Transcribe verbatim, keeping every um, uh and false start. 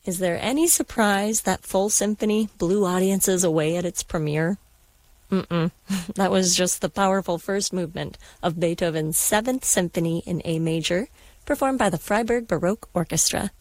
Is there any surprise that full symphony blew audiences away at its premiere? Mm-mm. That was just the powerful first movement of Beethoven's Seventh Symphony in A major, performed by the Freiburg Baroque Orchestra.